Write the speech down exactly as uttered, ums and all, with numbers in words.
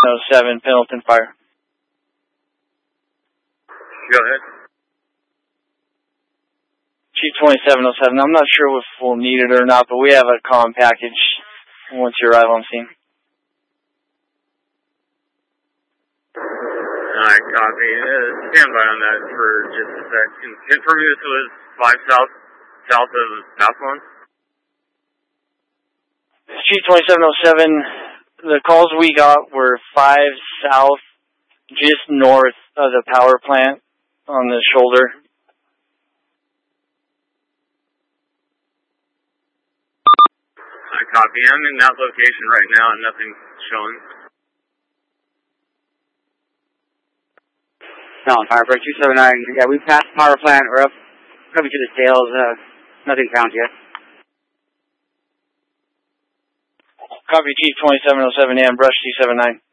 oh seven, Pendleton Fire. Go ahead. Chief twenty-seven oh seven, I'm not sure if we'll need it or not, but we have a comm package once you arrive on scene. Alright, copy. Uh, stand by on that for just a sec. Confirm me this was five south, south of South Lawn? Chief twenty-seven oh seven, the calls we got were five south, just north of the power plant on the shoulder. I copy. I'm in that location right now and nothing's showing. No, Firebird two seven nine. Yeah, we passed the power plant. We're up, coming to the sales. Uh, nothing found yet. Copy, Chief twenty-seven oh seven, and Brush two seven nine.